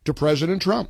to President Trump.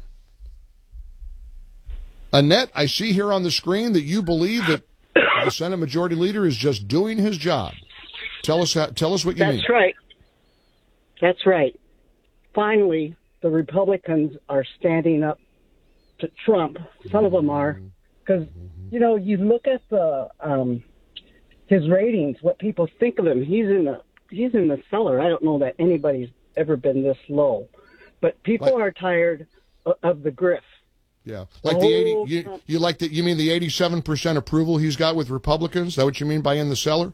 Annette, I see here on the screen that you believe that the Senate Majority Leader is just doing his job. Tell us what you mean. That's right. That's right. Finally, the Republicans are standing up to Trump. Some of them are, because you look at the his ratings, what people think of him. He's in the cellar. I don't know that anybody's ever been this low, but people are tired of the grift. Yeah, like the 80. You like that? You mean the 87% approval he's got with Republicans? Is that what you mean by in the cellar?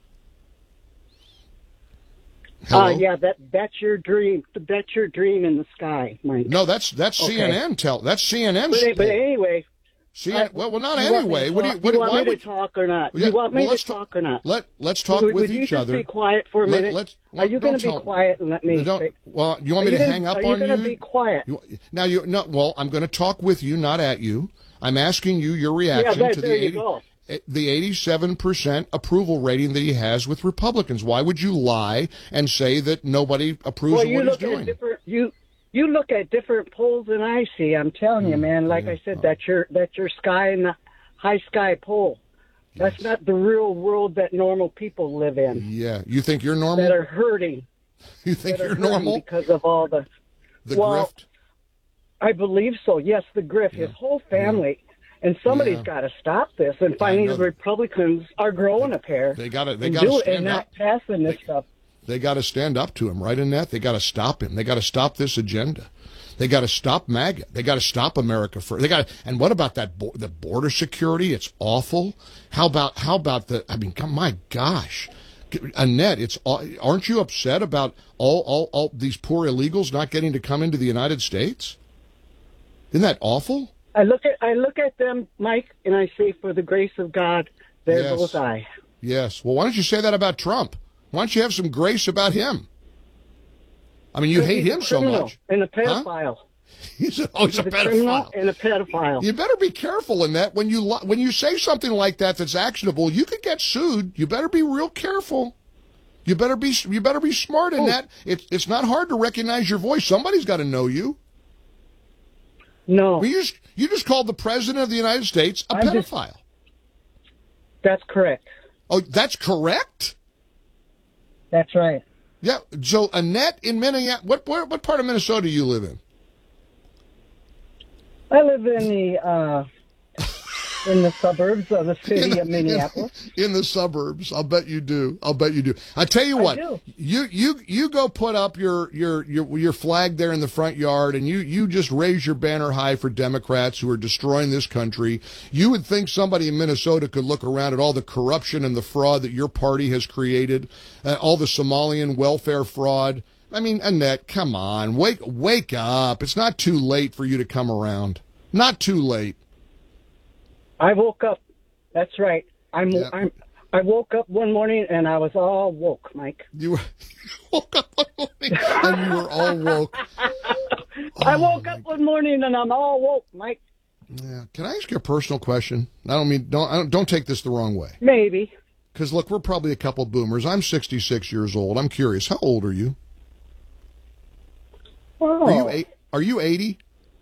Yeah, that's your dream. That's your dream in the sky, Mike. No, that's okay. CNN. That's CNN. But anyway. Well, not anyway. What do you want me to talk or not? Yeah, you want me to talk or not? Let's talk with each other. Would you just be quiet for a minute? Are you going to be quiet and let me? Well, you want me to hang up on you? Are you going to be quiet? Well, I'm going to talk with you, not at you. I'm asking you your reaction to the 87% approval rating that he has with Republicans. Why would you lie and say that nobody approves of what he's doing? You look at different polls than I see. I'm telling you, man. Like I said, that's your sky and the high sky poll. That's not the real world that normal people live in. Yeah, you think you're normal? That are hurting. You think you're normal because of all the grift? I believe so. Yes, the grift. His whole family. And somebody's got to stop this. And finally, the Republicans are growing a pair. They got to stand up and not passing this stuff. They got to stand up to him, right, Annette? They got to stop him. They got to stop this agenda. They got to stop MAGA. They got to stop America first. And what about the border security? It's awful. How about my gosh, Annette, aren't you upset about all these poor illegals not getting to come into the United States? Isn't that awful? I look at them, Mike, and I say, for the grace of God, there goes I. Yes. Well, why don't you say that about Trump? Why don't you have some grace about him? I mean, you hate him so much. And a pedophile. Huh? He's a pedophile. And a pedophile. You better be careful in that. When you say something like that's actionable, you could get sued. You better be real careful. You better be smart in that. It's not hard to recognize your voice. Somebody's got to know you. No. Well, you just called the President of the United States a pedophile. That's correct. Oh, that's correct? That's right. Yeah. So, Annette in Minneapolis, what part of Minnesota do you live in? I live in the suburbs of the city of Minneapolis. In the suburbs, I'll bet you do. I tell you what, you go put up your flag there in the front yard, and you just raise your banner high for Democrats who are destroying this country. You would think somebody in Minnesota could look around at all the corruption and the fraud that your party has created, all the Somalian welfare fraud. I mean, Annette, come on, wake up! It's not too late for you to come around. Not too late. I woke up. That's right. I woke up one morning and I was all woke, Mike. You woke up one morning and you were all woke. I woke up one morning and I'm all woke, Mike. Yeah. Can I ask you a personal question? Don't take this the wrong way. Maybe. Because look, we're probably a couple boomers. I'm 66 years old. I'm curious. How old are you? Oh. Are you 80?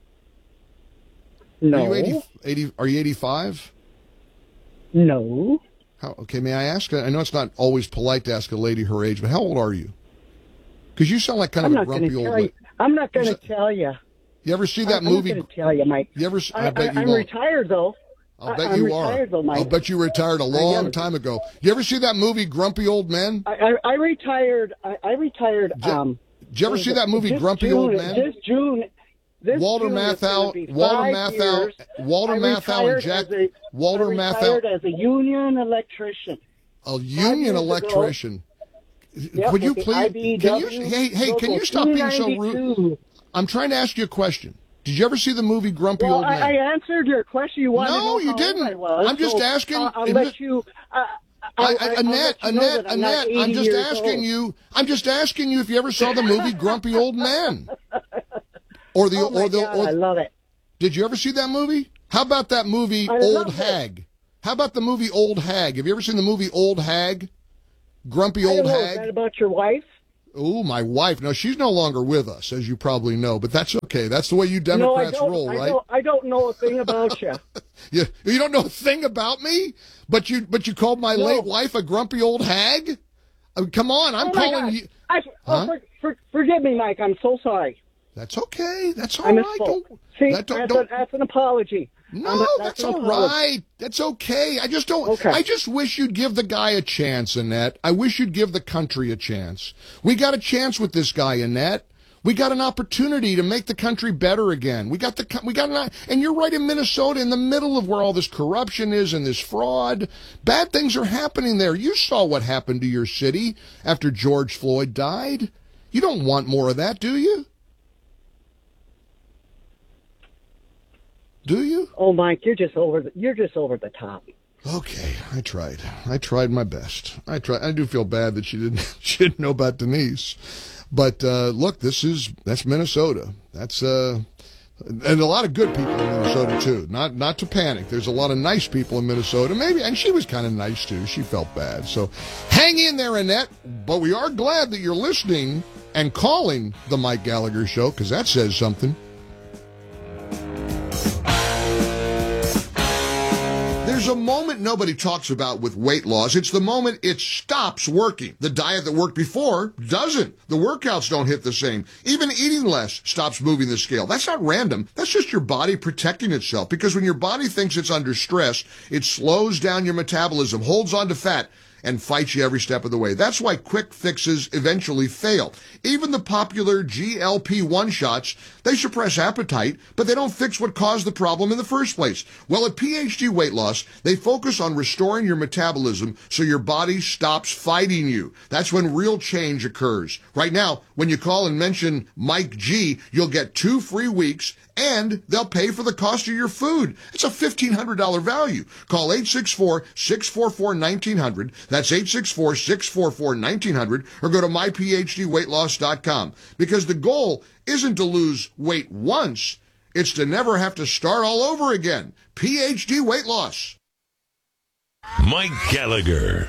No. Are you 80? Are you 85? No. Okay, may I ask? I know it's not always polite to ask a lady her age, but how old are you? Because you sound like kind of a grumpy old lady. I'm not going to tell you. You ever see that movie? I'm not going to tell you, Mike. I bet you won't. I'm retired, though. I'll bet you are. Retired, though, Mike. I'll bet you retired a long time ago. You ever see that movie, Grumpy Old Men? I retired. I retired. Did you ever see that movie, Grumpy Old Men? This June. Walter Matthau, and Jack. Walter Matthau. I retired as a union electrician. A union electrician. Yep, Would you please? Can you stop being so rude? I'm trying to ask you a question. Did you ever see the movie Grumpy Old Men? I answered your question. You wanted to know you didn't. I'm just asking. I'll let you. Annette, I'm just asking you. I'm just asking you if you ever saw the movie Grumpy Old Men. I love it. Did you ever see that movie? How about that movie Old Hag? How about the movie Old Hag? Have you ever seen the movie Old Hag? Grumpy Old Hag? Is that about your wife? Oh, my wife. No, she's no longer with us, as you probably know, but that's okay. That's the way you Democrats roll, right? I don't know a thing about you. You don't know a thing about me, but you called my late wife a grumpy old hag? I mean, come on, I'm calling you. Forgive me, Mike. I'm so sorry. That's okay. That's all right. That's an apology. No, that's all right. That's okay. I just don't. Okay. I just wish you'd give the guy a chance, Annette. I wish you'd give the country a chance. We got a chance with this guy, Annette. We got an opportunity to make the country better again. And you're right in Minnesota, in the middle of where all this corruption is and this fraud. Bad things are happening there. You saw what happened to your city after George Floyd died. You don't want more of that, do you? Do you? Oh, Mike, you're just over the top. Okay, I tried. I tried my best. I do feel bad that she didn't know about Denise. But look, that's Minnesota. That's and a lot of good people in Minnesota too. Not to panic. There's a lot of nice people in Minnesota. Maybe, and she was kind of nice too. She felt bad. So hang in there, Annette. But we are glad that you're listening and calling the Mike Gallagher Show, because that says something. There's a moment nobody talks about with weight loss. It's the moment it stops working. The diet that worked before doesn't. The workouts don't hit the same. Even eating less stops moving the scale. That's not random. That's just your body protecting itself. Because when your body thinks it's under stress, it slows down your metabolism, holds on to fat, and fights you every step of the way. That's why quick fixes eventually fail. Even the popular GLP-1 shots, they suppress appetite, but they don't fix what caused the problem in the first place. Well, at PhD Weight Loss, they focus on restoring your metabolism so your body stops fighting you. That's when real change occurs. Right now, when you call and mention Mike G, you'll get 2 free weeks, and they'll pay for the cost of your food. It's a $1,500 value. Call 864-644-1900. That's 864-644-1900, or go to myphdweightloss.com. Because the goal isn't to lose weight once, it's to never have to start all over again. PhD Weight Loss. Mike Gallagher.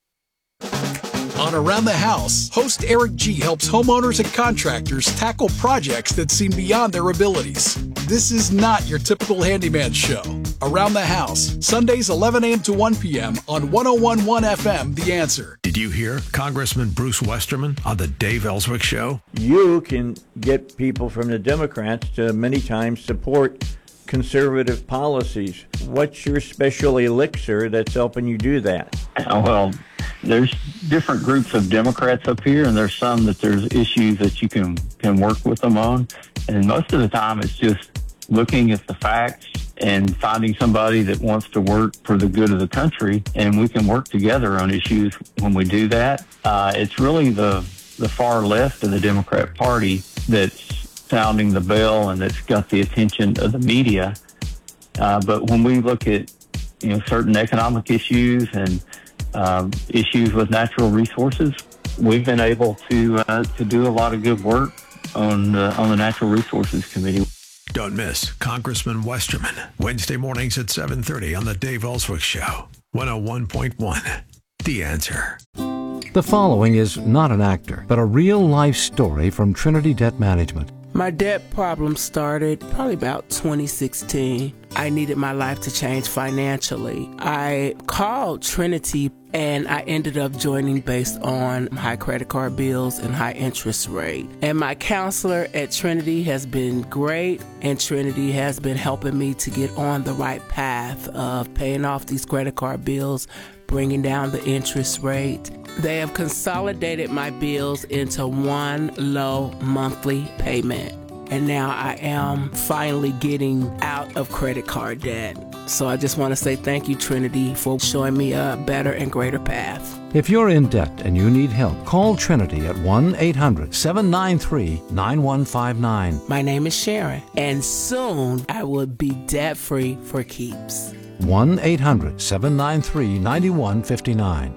On Around the House, host Eric G. helps homeowners and contractors tackle projects that seem beyond their abilities. This is not your typical handyman show. Around the House, Sundays 11 a.m. to 1 p.m. on 101.1 FM, The Answer. Did you hear Congressman Bruce Westerman on the Dave Ellswick Show? You can get people from the Democrats to many times support conservative policies. What's your special elixir that's helping you do that? Well, there's different groups of Democrats up here, and there's some that there's issues that you can work with them on. And most of the time it's just looking at the facts and finding somebody that wants to work for the good of the country, and we can work together on issues when we do that. It's really the far left of the Democrat Party that's sounding the bell and that's got the attention of the media. But when we look at certain economic issues and issues with natural resources, we've been able to do a lot of good work on the Natural Resources Committee. Don't miss Congressman Westerman, Wednesday mornings at 7:30 on the Dave Ellswick Show, 101.1, The Answer. The following is not an actor, but a real-life story from Trinity Debt Management. My debt problem started probably about 2016. I needed my life to change financially. I called Trinity and I ended up joining based on high credit card bills and high interest rate. And my counselor at Trinity has been great, and Trinity has been helping me to get on the right path of paying off these credit card bills, bringing down the interest rate. They have consolidated my bills into one low monthly payment. And now I am finally getting out of credit card debt. So I just want to say thank you, Trinity, for showing me a better and greater path. If you're in debt and you need help, call Trinity at 1-800-793-9159. My name is Sharon, and soon I will be debt-free for keeps. 1-800-793-9159.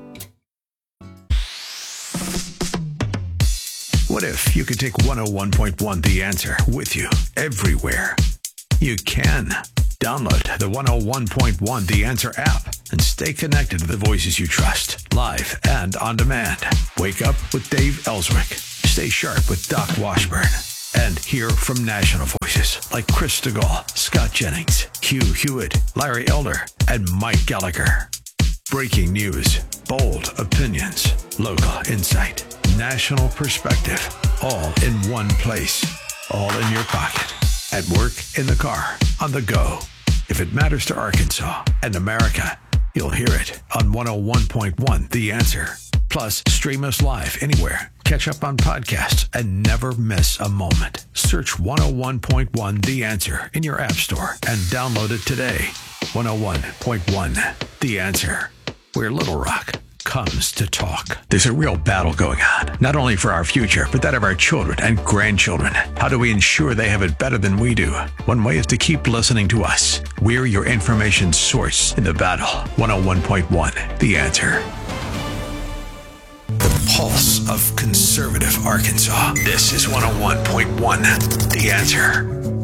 What if you could take 101.1 The Answer with you everywhere? You can. Download the 101.1 The Answer app and stay connected to the voices you trust, live and on demand. Wake up with Dave Ellswick. Stay sharp with Doc Washburn. And hear from national voices like Chris DeGaulle, Scott Jennings, Hugh Hewitt, Larry Elder, and Mike Gallagher. Breaking news, bold opinions, local insight, national perspective, all in one place, all in your pocket, at work, in the car, on the go. If it matters to Arkansas and America, you'll hear it on 101.1 The Answer. Plus, stream us live anywhere. Catch up on podcasts and never miss a moment. Search 101.1 The Answer in your app store and download it today. 101.1 The Answer, where Little Rock comes to talk. There's a real battle going on, not only for our future, but that of our children and grandchildren. How do we ensure they have it better than we do? One way is to keep listening to us. We're your information source in the battle. 101.1 The Answer. The pulse of conservative Arkansas. This is 101.1 The Answer.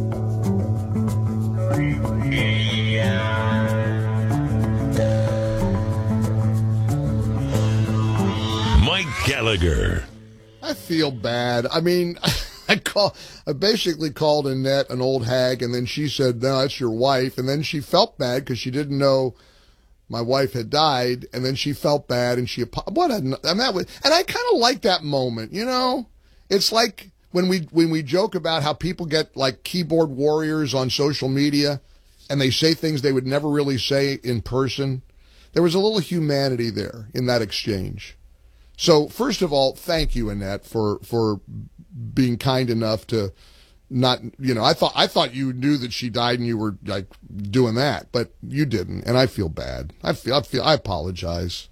Mike Gallagher. I feel bad. I mean, I basically called Annette an old hag, and then she said, "No, that's your wife." And then she felt bad because she didn't know my wife had died, and then she felt bad, and and I kind of like that moment, you know. It's like when we joke about how people get like keyboard warriors on social media, and they say things they would never really say in person. There was a little humanity there in that exchange. So first of all, thank you, Annette, for being kind enough to not, you know, I thought you knew that she died and you were like doing that, but you didn't, and I feel bad. I apologize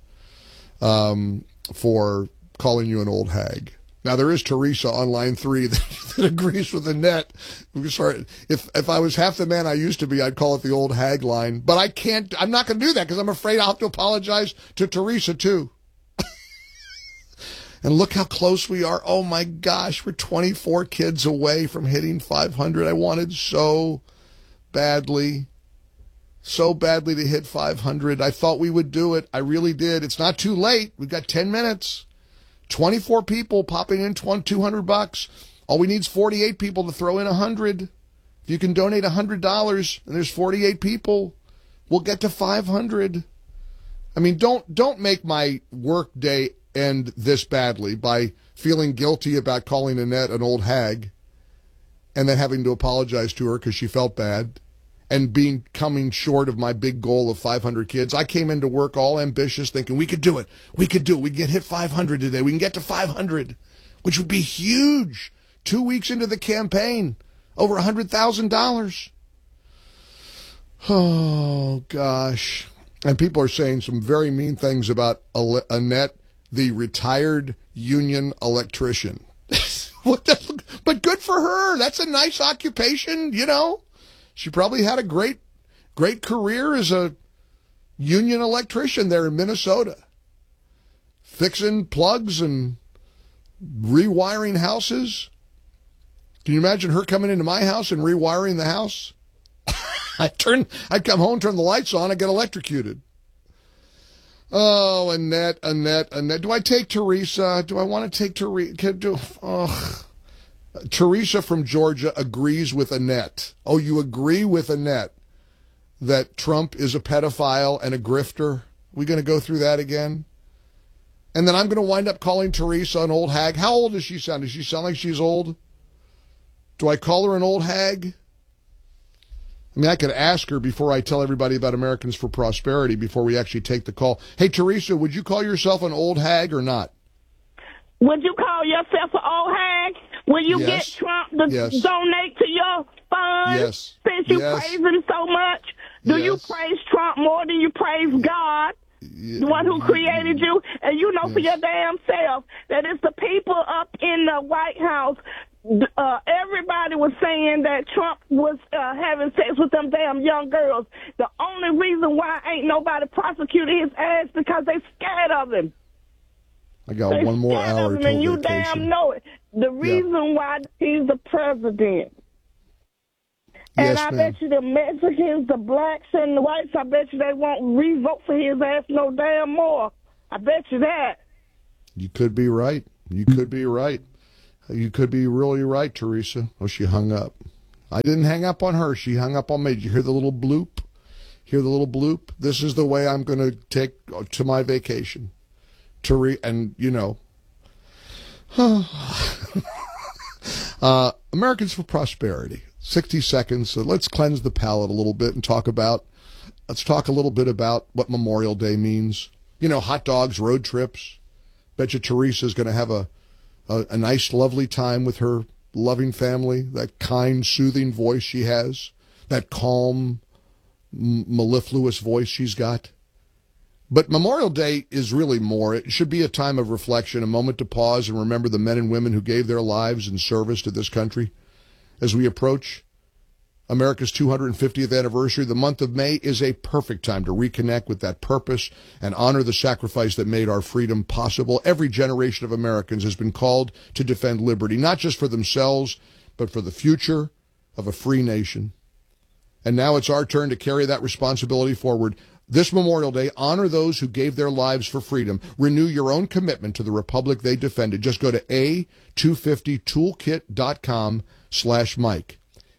for calling you an old hag. Now there is Teresa on line 3 that agrees with Annette. Sorry, if I was half the man I used to be, I'd call it the old hag line, but I can't. I'm not going to do that because I'm afraid I'll have to apologize to Teresa too. And look how close we are. Oh, my gosh. We're 24 kids away from hitting 500. I wanted so badly to hit 500. I thought we would do it. I really did. It's not too late. We've got 10 minutes. 24 people popping in $200. All we need is 48 people to throw in 100. If you can donate $100 and there's 48 people, we'll get to 500. I mean, don't make my work day end this badly by feeling guilty about calling Annette an old hag and then having to apologize to her because she felt bad and coming short of my big goal of 500 kids. I came into work all ambitious thinking we could do it. We could get hit 500 today. We can get to 500, which would be huge. 2 weeks into the campaign, over $100,000. Oh, gosh. And people are saying some very mean things about Annette, the retired union electrician. But good for her. That's a nice occupation, you know. She probably had a great career as a union electrician there in Minnesota, fixing plugs and rewiring houses. Can you imagine her coming into my house and rewiring the house? I'd come home, turn the lights on, I'd get electrocuted. Oh, Annette. Do I take Teresa? Do I want to take Teresa? Teresa from Georgia agrees with Annette. Oh, you agree with Annette that Trump is a pedophile and a grifter? We going to go through that again? And then I'm going to wind up calling Teresa an old hag. How old does she sound? Does she sound like she's old? Do I call her an old hag? I mean, I could ask her before I tell everybody about Americans for Prosperity before we actually take the call. Hey, Teresa, would you call yourself an old hag or not? Would you call yourself an old hag? Will you get Trump to donate to your fund? Yes. Since you praise him so much? Do you praise Trump more than you praise God? The one who created you? And you know for your damn self that it's the people up in the White House. Everybody was saying that Trump was having sex with them damn young girls. The only reason why ain't nobody prosecuted his ass because they scared of him. I got one more hour till and you vacation. damn know it. The reason why he's the president. And I bet you the Mexicans, the blacks, and the whites, I bet you they won't re-vote for his ass no damn more. I bet you that. You could be right. You could be right. You could be really right, Teresa. Oh, she hung up. I didn't hang up on her. She hung up on me. Did you hear the little bloop? Hear the little bloop? This is the way I'm going to take to my vacation. And, you know. Americans for Prosperity. 60 seconds. So let's cleanse the palate a little bit and let's talk a little bit about what Memorial Day means. You know, hot dogs, road trips. Bet you Teresa's going to have a nice, lovely time with her loving family, that kind, soothing voice she has, that calm, mellifluous voice she's got. But Memorial Day is really more. It should be a time of reflection, a moment to pause and remember the men and women who gave their lives in service to this country. As we approach America's 250th anniversary, the month of May is a perfect time to reconnect with that purpose and honor the sacrifice that made our freedom possible. Every generation of Americans has been called to defend liberty, not just for themselves, but for the future of a free nation. And now it's our turn to carry that responsibility forward. This Memorial Day, honor those who gave their lives for freedom. Renew your own commitment to the republic they defended. Just go to a250toolkit.com/Mike.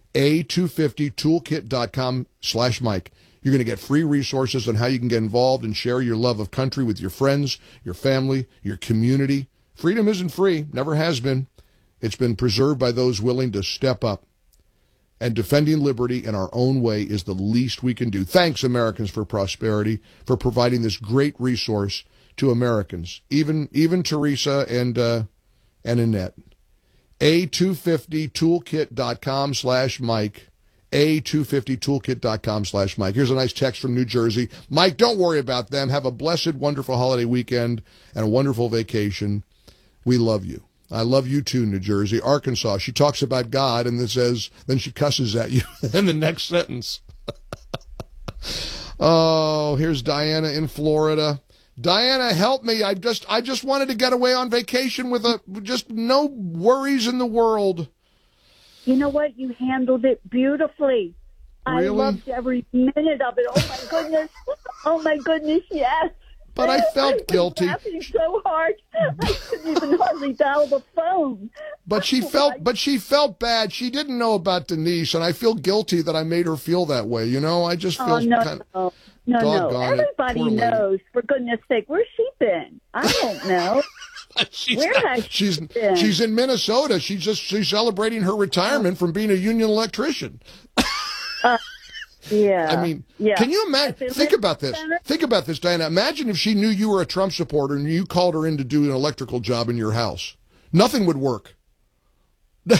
a250toolkit.com/Mike. You're going to get free resources on how you can get involved and share your love of country with your friends, your family, your community. Freedom isn't free, never has been. It's been preserved by those willing to step up. And defending liberty in our own way is the least we can do. Thanks, Americans for Prosperity, for providing this great resource to Americans, even Teresa and Annette. a250toolkit.com/Mike. a250toolkit.com/Mike. Here's a nice text from New Jersey. Mike, don't worry about them. Have a blessed, wonderful holiday weekend and a wonderful vacation. We love you. I love you too, New Jersey. Arkansas, she talks about God and then she cusses at you in the next sentence. Oh, here's Diana in Florida. Diana, help me. I just wanted to get away on vacation with just no worries in the world. You know what? You handled it beautifully. Really? I loved every minute of it. Oh, my goodness. Oh, my goodness, yes. But I felt guilty. I was laughing so hard, I couldn't even hardly dial the phone. But she felt bad. She didn't know about Denise, and I feel guilty that I made her feel that way. You know, I just feel No. Everybody knows. For goodness sake, where's she been? I don't know. She's in Minnesota. She's celebrating her retirement from being a union electrician. Yeah. I mean, yeah. Can you imagine? Think about this, Diana. Imagine if she knew you were a Trump supporter and you called her in to do an electrical job in your house. Nothing would work. The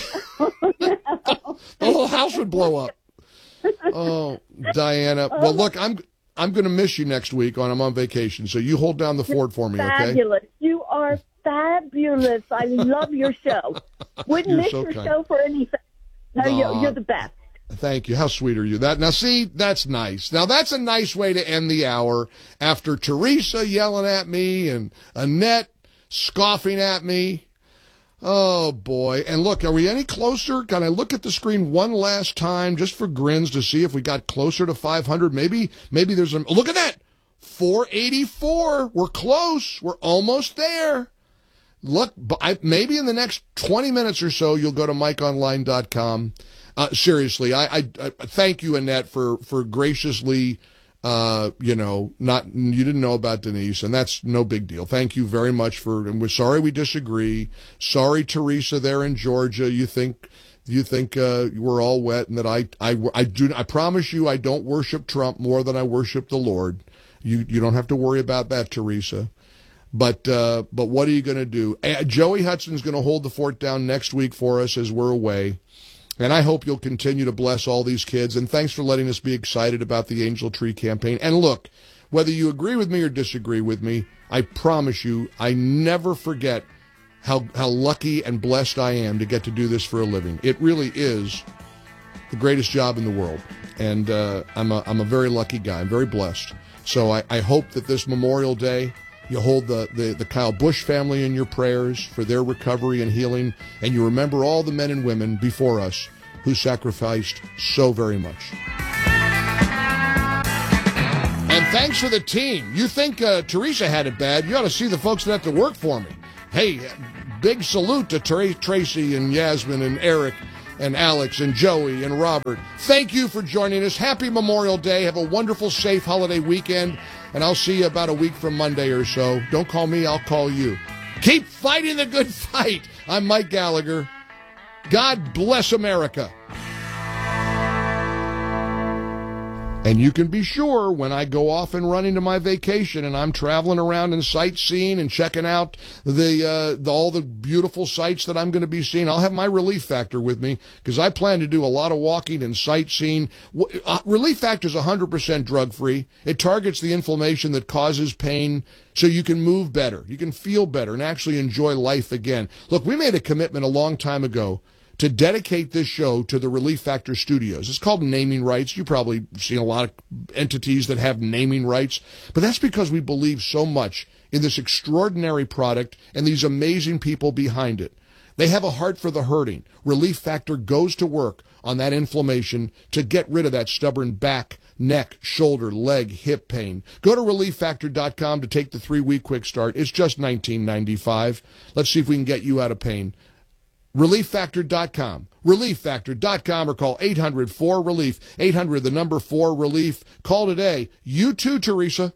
whole house would blow up. Oh, Diana. Well, look, I'm going to miss you next week I'm on vacation, so you hold down the fort for me, okay? Fabulous. You are fabulous. I love your show. Wouldn't miss your show for anything. No, you're the best. Thank you. How sweet are you? Now, see, that's nice. Now, that's a nice way to end the hour after Teresa yelling at me and Annette scoffing at me. Oh, boy. And look, are we any closer? Can I look at the screen one last time just for grins to see if we got closer to 500? Maybe there's look at that. 484. We're close. We're almost there. Look, maybe in the next 20 minutes or so, you'll go to MikeOnline.com. Seriously, I thank you, Annette, for graciously, you didn't know about Denise, and that's no big deal. Thank you very much and we're sorry we disagree. Sorry, Teresa, there in Georgia. You think we're all wet, and that I promise you I don't worship Trump more than I worship the Lord. You don't have to worry about that, Teresa. But what are you going to do? Joey Hudson's going to hold the fort down next week for us as we're away. And I hope you'll continue to bless all these kids. And thanks for letting us be excited about the Angel Tree campaign. And look, whether you agree with me or disagree with me, I promise you, I never forget how lucky and blessed I am to get to do this for a living. It really is the greatest job in the world. And I'm a very lucky guy. I'm very blessed. So I hope that this Memorial Day, you hold the Kyle Busch family in your prayers for their recovery and healing, and you remember all the men and women before us who sacrificed so very much. And thanks for the team. You think Teresa had it bad, you ought to see the folks that have to work for me. Hey, big salute to Tracy and Yasmin and Eric and Alex and Joey and Robert. Thank you for joining us. Happy Memorial Day. Have a wonderful, safe holiday weekend, and I'll see you about a week from Monday or so. Don't call me, I'll call you. Keep fighting the good fight. I'm Mike Gallagher. God bless America. And you can be sure when I go off and run into my vacation and I'm traveling around and sightseeing and checking out all the beautiful sights that I'm going to be seeing, I'll have my Relief Factor with me because I plan to do a lot of walking and sightseeing. Relief Factor is 100% drug-free. It targets the inflammation that causes pain so you can move better, you can feel better, and actually enjoy life again. Look, we made a commitment a long time ago to dedicate this show to the Relief Factor Studios. It's called naming rights. You've probably seen a lot of entities that have naming rights, but that's because we believe so much in this extraordinary product and these amazing people behind it. They have a heart for the hurting. Relief Factor goes to work on that inflammation to get rid of that stubborn back, neck, shoulder, leg, hip pain. Go to ReliefFactor.com to take the 3-week quick start. It's just $19.95. Let's see if we can get you out of pain. ReliefFactor.com. ReliefFactor.com or call 800-4RELIEF. 800-4RELIEF. Call today. You too, Teresa.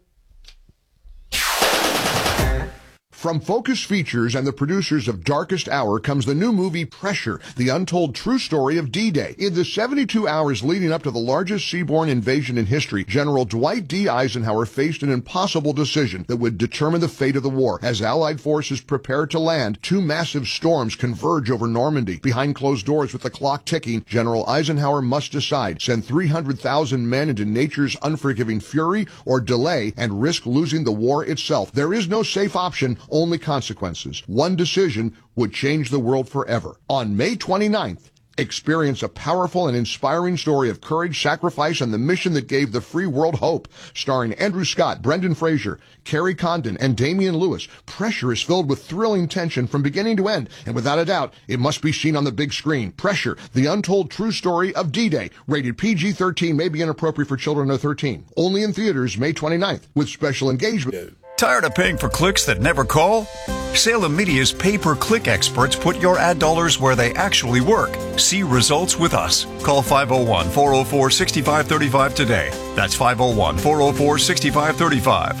From Focus Features and the producers of Darkest Hour comes the new movie Pressure, the untold true story of D-Day. In the 72 hours leading up to the largest seaborne invasion in history, General Dwight D. Eisenhower faced an impossible decision that would determine the fate of the war. As Allied forces prepared to land, 2 massive storms converge over Normandy. Behind closed doors with the clock ticking, General Eisenhower must decide, send 300,000 men into nature's unforgiving fury or delay and risk losing the war itself. There is no safe option, only consequences. One decision would change the world forever. On May 29th, experience a powerful and inspiring story of courage, sacrifice, and the mission that gave the free world hope. Starring Andrew Scott, Brendan Fraser, Carrie Condon, and Damian Lewis. Pressure is filled with thrilling tension from beginning to end, and without a doubt, it must be seen on the big screen. Pressure, the untold true story of D-Day. Rated PG-13, may be inappropriate for children under 13. Only in theaters May 29th, with special engagement. Tired of paying for clicks that never call? Salem Media's pay-per-click experts put your ad dollars where they actually work. See results with us. Call 501-404-6535 today. That's 501-404-6535.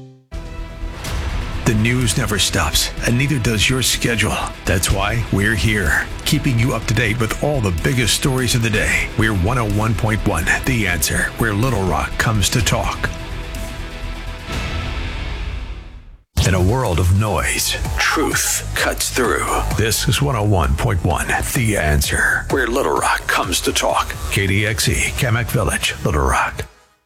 The news never stops, and neither does your schedule. That's why we're here, keeping you up to date with all the biggest stories of the day. We're 101.1 The Answer, where Little Rock comes to talk. In a world of noise, truth cuts through. This is 101.1 The Answer, where Little Rock comes to talk. KDXE, Kamak Village, Little Rock.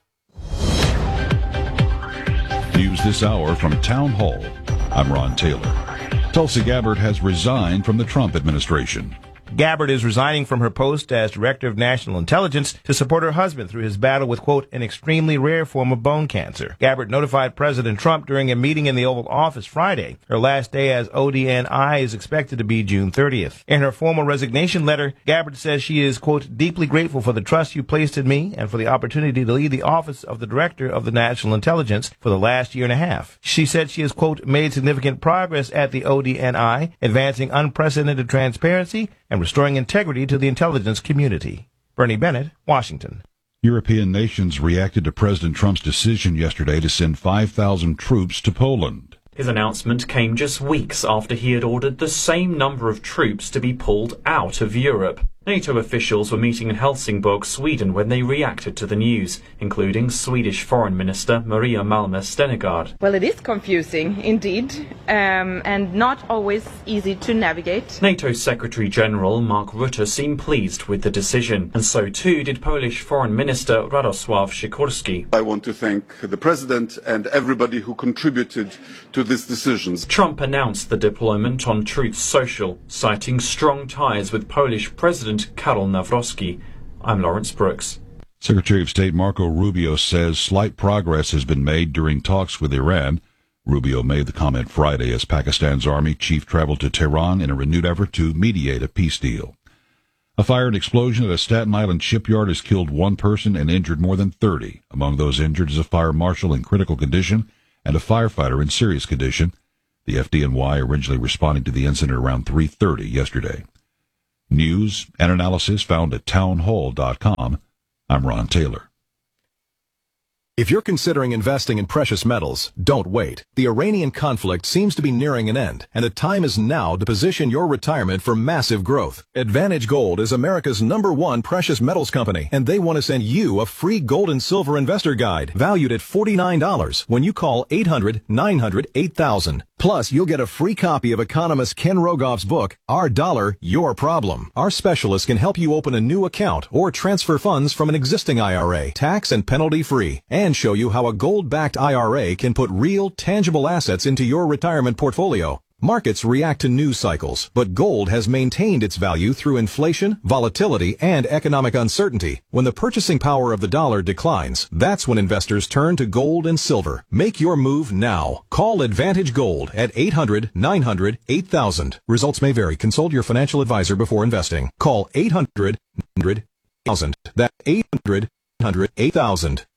News this hour from Town Hall. I'm Ron Taylor. Tulsi Gabbard has resigned from the Trump administration. Gabbard is resigning from her post as Director of National Intelligence to support her husband through his battle with, quote, an extremely rare form of bone cancer. Gabbard notified President Trump during a meeting in the Oval Office Friday. Her last day as ODNI is expected to be June 30th. In her formal resignation letter, Gabbard says she is, quote, deeply grateful for the trust you placed in me and for the opportunity to lead the office of the Director of the National Intelligence for the last year and a half. She said she has, quote, made significant progress at the ODNI, advancing unprecedented transparency and restoring integrity to the intelligence community. Bernie Bennett, Washington. European nations reacted to President Trump's decision yesterday to send 5,000 troops to Poland. His announcement came just weeks after he had ordered the same number of troops to be pulled out of Europe. NATO officials were meeting in Helsingborg, Sweden, when they reacted to the news, including Swedish Foreign Minister Maria Malmö Stenergard. Well, it is confusing, indeed, and not always easy to navigate. NATO Secretary General Mark Rutte seemed pleased with the decision, and so too did Polish Foreign Minister Radosław Sikorski. I want to thank the President and everybody who contributed to this decision. Trump announced the deployment on Truth Social, citing strong ties with Polish President Karol Nawrocki. I'm Lawrence Brooks. Secretary of State Marco Rubio says slight progress has been made during talks with Iran. Rubio made the comment Friday as Pakistan's army chief traveled to Tehran in a renewed effort to mediate a peace deal. A fire and explosion at a Staten Island shipyard has killed one person and injured more than 30. Among those injured is a fire marshal in critical condition and a firefighter in serious condition. The FDNY originally responding to the incident around 3:30 yesterday. News and analysis found at townhall.com. I'm Ron Taylor. If you're considering investing in precious metals, don't wait. The Iranian conflict seems to be nearing an end, and the time is now to position your retirement for massive growth. Advantage Gold is America's #1 precious metals company, and they want to send you a free gold and silver investor guide valued at $49 when you call 800-900-8000. Plus, you'll get a free copy of economist Ken Rogoff's book, Our Dollar, Your Problem. Our specialists can help you open a new account or transfer funds from an existing IRA, tax and penalty free, and show you how a gold-backed IRA can put real, tangible assets into your retirement portfolio. Markets react to news cycles, but gold has maintained its value through inflation, volatility, and economic uncertainty. When the purchasing power of the dollar declines, that's when investors turn to gold and silver. Make your move now. Call Advantage Gold at 800-900-8000. Results may vary. Consult your financial advisor before investing. Call 800-900-8000. That's 800-900-8000.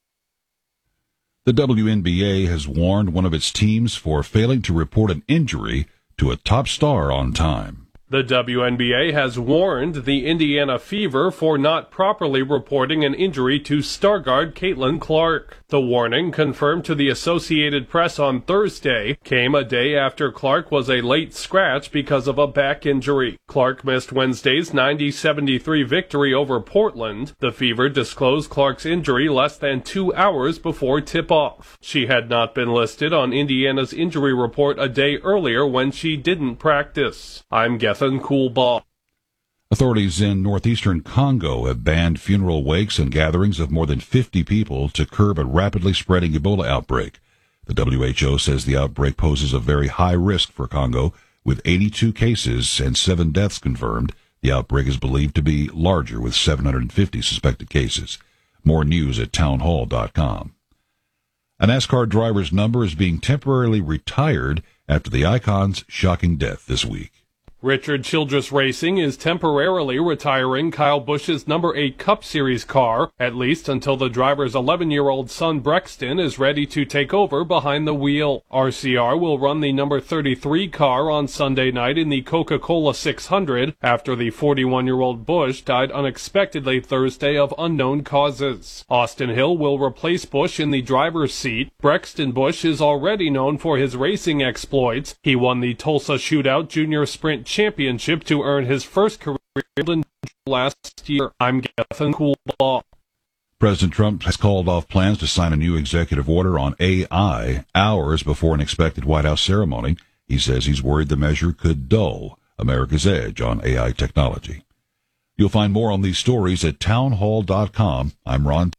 The WNBA has warned one of its teams for failing to report an injury to a top star on time. The WNBA has warned the Indiana Fever for not properly reporting an injury to star guard Caitlin Clark. The warning, confirmed to the Associated Press on Thursday, came a day after Clark was a late scratch because of a back injury. Clark missed Wednesday's 90-73 victory over Portland. The Fever disclosed Clark's injury less than 2 hours before tip-off. She had not been listed on Indiana's injury report a day earlier when she didn't practice. I'm Gethin Coolbaugh. Authorities in northeastern Congo have banned funeral wakes and gatherings of more than 50 people to curb a rapidly spreading Ebola outbreak. The WHO says the outbreak poses a very high risk for Congo, with 82 cases and 7 deaths confirmed. The outbreak is believed to be larger, with 750 suspected cases. More news at townhall.com. A NASCAR driver's number is being temporarily retired after the icon's shocking death this week. Richard Childress Racing is temporarily retiring Kyle Busch's number 8 Cup Series car, at least until the driver's 11-year-old son Brexton is ready to take over behind the wheel. RCR will run the number 33 car on Sunday night in the Coca-Cola 600 after the 41-year-old Busch died unexpectedly Thursday of unknown causes. Austin Hill will replace Busch in the driver's seat. Brexton Busch is already known for his racing exploits. He won the Tulsa Shootout Junior Sprint Championship to earn his first career win last year. I'm Gethin Coolbaugh. President Trump has called off plans to sign a new executive order on AI hours before an expected White House ceremony. He says he's worried the measure could dull America's edge on AI technology. You'll find more on these stories at townhall.com. I'm Ron.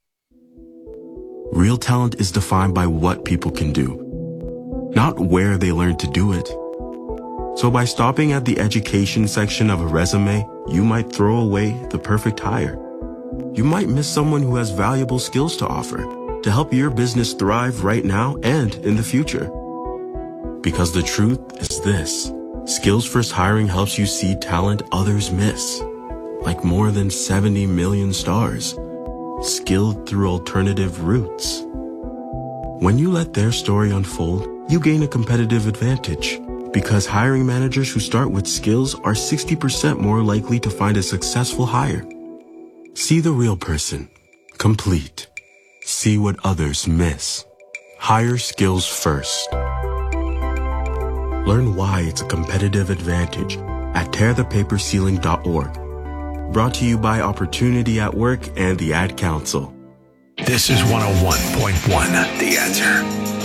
Real talent is defined by what people can do, not where they learn to do it. So by stopping at the education section of a resume, you might throw away the perfect hire. You might miss someone who has valuable skills to offer to help your business thrive right now and in the future. Because the truth is this: Skills First Hiring helps you see talent others miss, like more than 70 million stars, skilled through alternative routes. When you let their story unfold, you gain a competitive advantage. Because hiring managers who start with skills are 60% more likely to find a successful hire. See the real person. Complete. See what others miss. Hire skills first. Learn why it's a competitive advantage at tearthepaperceiling.org. Brought to you by Opportunity at Work and the Ad Council. This is 101.1 The Answer.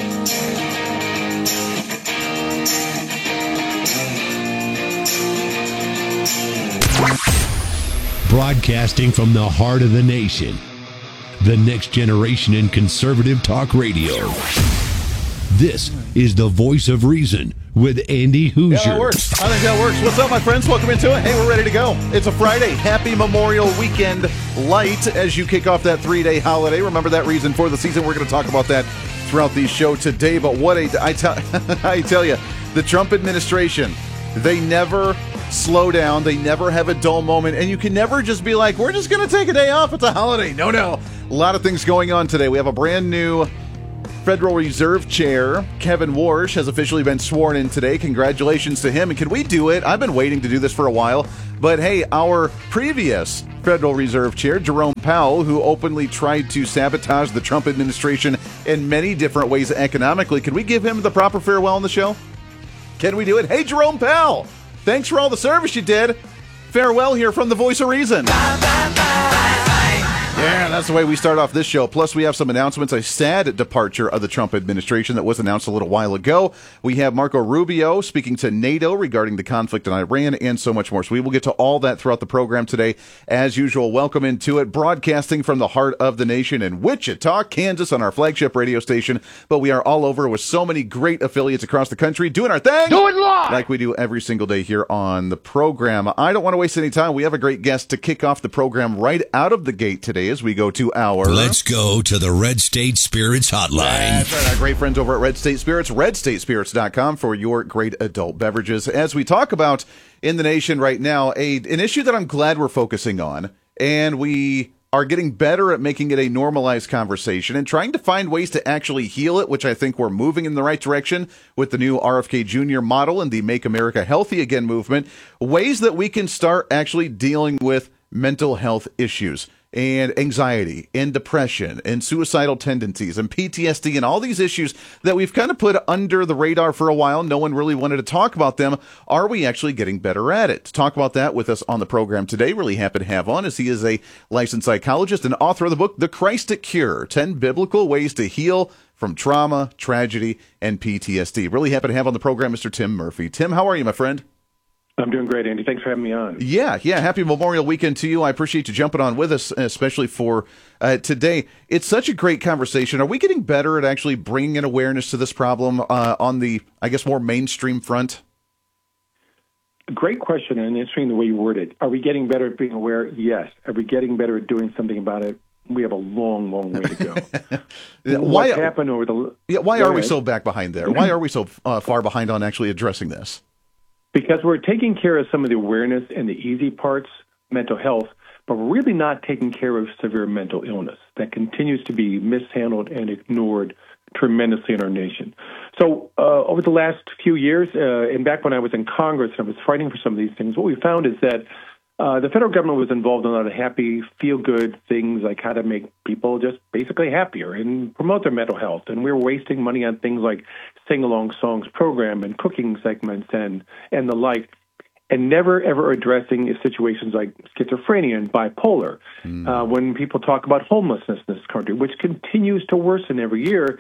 Broadcasting from the heart of the nation, the next generation in conservative talk radio. This is the Voice of Reason with Andy Hoosier. Yeah, that works. I think that works. What's up, my friends? Welcome into it. Hey, we're ready to go. It's a Friday. Happy Memorial Weekend light as you kick off that 3-day holiday. Remember that reason for the season. We're going to talk about that throughout the show today. But what I tell you, the Trump administration, they never slow down. They never have a dull moment. And you can never just be like, we're just going to take a day off. It's a holiday. No. A lot of things going on today. We have a brand new Federal Reserve Chair Kevin Warsh has officially been sworn in today. Congratulations to him. And can we do it? I've been waiting to do this for a while. But hey, our previous Federal Reserve Chair, Jerome Powell, who openly tried to sabotage the Trump administration in many different ways economically, can we give him the proper farewell on the show? Can we do it? Hey, Jerome Powell, thanks for all the service you did. Farewell here from the Voice of Reason. Yeah, that's the way we start off this show. Plus, we have some announcements. A sad departure of the Trump administration that was announced a little while ago. We have Marco Rubio speaking to NATO regarding the conflict in Iran and so much more. So we will get to all that throughout the program today. As usual, welcome into it. Broadcasting from the heart of the nation in Wichita, Kansas on our flagship radio station. But we are all over with so many great affiliates across the country doing our thing. Do it live! Like we do every single day here on the program. I don't want to waste any time. We have a great guest to kick off the program right out of the gate today as we go to our... Let's go to the Red State Spirits Hotline. That's right, our great friends over at Red State Spirits, redstatespirits.com for your great adult beverages. As we talk about in the nation right now, an issue that I'm glad we're focusing on, and we are getting better at making it a normalized conversation and trying to find ways to actually heal it, which I think we're moving in the right direction with the new RFK Jr. model and the Make America Healthy Again movement, ways that we can start actually dealing with mental health issues and anxiety and depression and suicidal tendencies and PTSD and all these issues that we've kind of put under the radar for a while. No one really wanted to talk about them. Are we actually getting better at it? To talk about that with us on the program today, really happy to have on, as he is a licensed psychologist and author of the book, The Christ Cure, 10 Biblical Ways to Heal from Trauma, Tragedy, and PTSD. Really happy to have on the program Mr. Tim Murphy. Tim, how are you, my friend? I'm doing great, Andy. Thanks for having me on. Yeah. Happy Memorial Weekend to you. I appreciate you jumping on with us, especially for today. It's such a great conversation. Are we getting better at actually bringing an awareness to this problem on the, I guess, more mainstream front? Great question, and interesting the way you word it. Are we getting better at being aware? Yes. Are we getting better at doing something about it? We have a long, long way to go. Why happened over the? Yeah. Why are we so back behind there? Why are we so far behind on actually addressing this? Because we're taking care of some of the awareness and the easy parts, mental health, but we're really not taking care of severe mental illness that continues to be mishandled and ignored tremendously in our nation. So over the last few years, and back when I was in Congress and I was fighting for some of these things, what we found is that the federal government was involved in a lot of happy, feel-good things like how to make people just basically happier and promote their mental health. And we were wasting money on things like sing-along songs program and cooking segments and the like, and never, ever addressing situations like schizophrenia and bipolar. When people talk about homelessness in this country, which continues to worsen every year,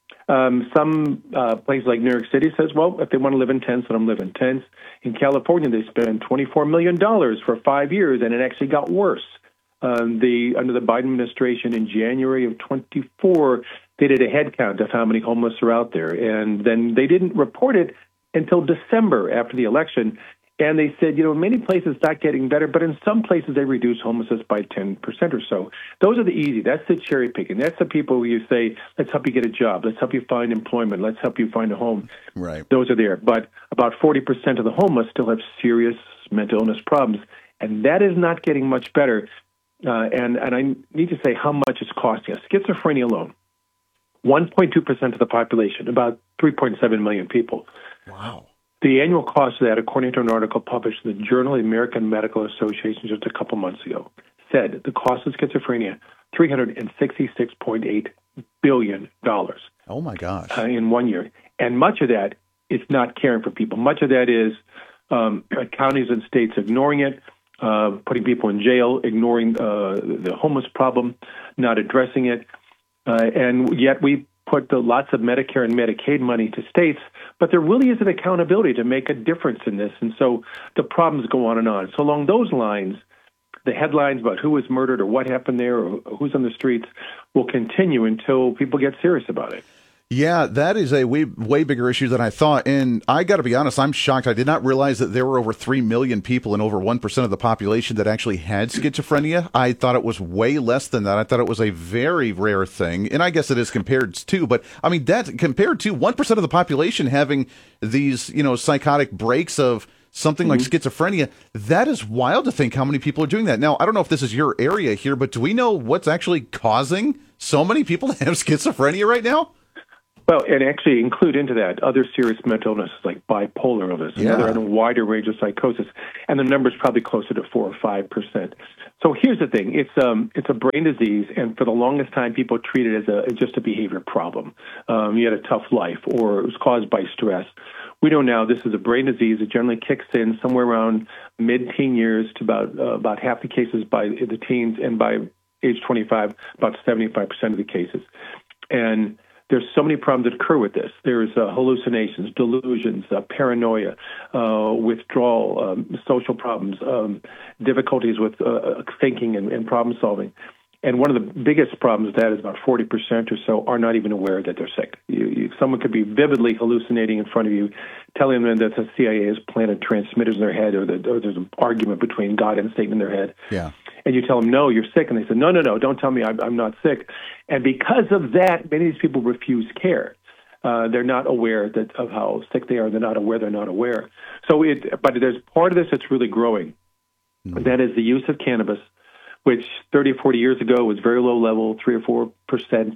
some places like New York City says, well, if they want to live in tents, let them live in tents. In California, they spent $24 million for 5 years, and it actually got worse. Under the Biden administration in January of 24, they did a head count of how many homeless are out there, and then they didn't report it until December after the election. And they said, in many places it's not getting better, but in some places they reduce homelessness by 10% or so. Those are the easy. That's the cherry picking. That's the people who you say, let's help you get a job. Let's help you find employment. Let's help you find a home. Right. Those are there. But about 40% of the homeless still have serious mental illness problems, and that is not getting much better. And I need to say how much it's costing us. Schizophrenia alone, 1.2% of the population, about 3.7 million people. Wow. The annual cost of that, according to an article published in the Journal of the American Medical Association just a couple months ago, said the cost of schizophrenia, $366.8 billion. Oh, my gosh. In 1 year. And much of that is not caring for people. Much of that is counties and states ignoring it, putting people in jail, ignoring the homeless problem, not addressing it. And yet we put lots of Medicare and Medicaid money to states, but there really isn't accountability to make a difference in this. And so the problems go on and on. So along those lines, the headlines about who was murdered or what happened there or who's on the streets will continue until people get serious about it. Yeah, that is a way bigger issue than I thought. And I got to be honest, I'm shocked. I did not realize that there were over 3 million people and over 1% of the population that actually had schizophrenia. I thought it was way less than that. I thought it was a very rare thing. And I guess it is compared to, but I mean, that compared to 1% of the population having these, psychotic breaks of something like schizophrenia, that is wild to think how many people are doing that. Now, I don't know if this is your area here, but do we know what's actually causing so many people to have schizophrenia right now? Well, and actually include into that other serious mental illnesses like bipolar illness, another and a wider range of psychosis, and the number's probably closer to 4 or 5%. So here's the thing: it's a brain disease, and for the longest time, people treat it as just a behavior problem. You had a tough life, or it was caused by stress. We know now this is a brain disease. It generally kicks in somewhere around mid-teen years to about half the cases by the teens, and by age 25, about 75% of the cases. And there's so many problems that occur with this. There's hallucinations, delusions, paranoia, withdrawal, social problems, difficulties with thinking and problem solving. And one of the biggest problems with that is about 40% or so are not even aware that they're sick. Someone could be vividly hallucinating in front of you, telling them that the CIA has planted transmitters in their head, or there's an argument between God and Satan in their head. Yeah. And you tell them, no, you're sick. And they say, no, don't tell me I'm not sick. And because of that, many of these people refuse care. They're not aware of how sick they are. They're not aware they're not aware. But there's part of this that's really growing. Mm-hmm. That is the use of cannabis, which 30 or 40 years ago was very low level, 3 or 4%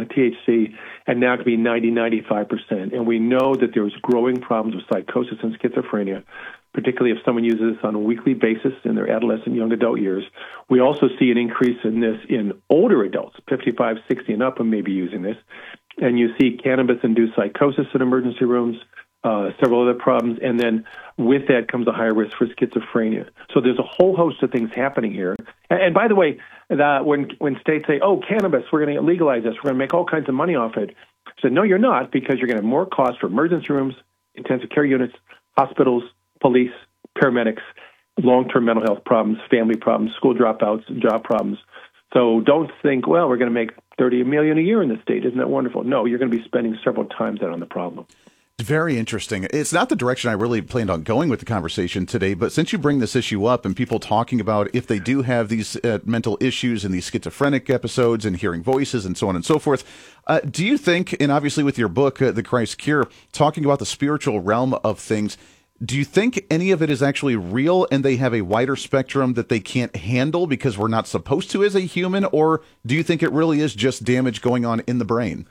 THC, and now it can be 90, 95%. And we know that there's growing problems with psychosis and schizophrenia, particularly if someone uses this on a weekly basis in their adolescent, young adult years. We also see an increase in this in older adults, 55, 60 and up, who may be using this. And you see cannabis-induced psychosis in emergency rooms, several other problems, and then with that comes a higher risk for schizophrenia. So there's a whole host of things happening here. And by the way, when states say, oh, cannabis, we're going to legalize this, we're going to make all kinds of money off it, I said, no, you're not, because you're going to have more costs for emergency rooms, intensive care units, hospitals, police, paramedics, long-term mental health problems, family problems, school dropouts, job problems. So don't think, well, we're going to make $30 million a year in the state. Isn't that wonderful? No, you're going to be spending several times that on the problem. Very interesting. It's not the direction I really planned on going with the conversation today, but since you bring this issue up and people talking about if they do have these mental issues and these schizophrenic episodes and hearing voices and so on and so forth, do you think, and obviously with your book, The Christ Cure, talking about the spiritual realm of things, do you think any of it is actually real and they have a wider spectrum that they can't handle because we're not supposed to as a human, or do you think it really is just damage going on in the brain?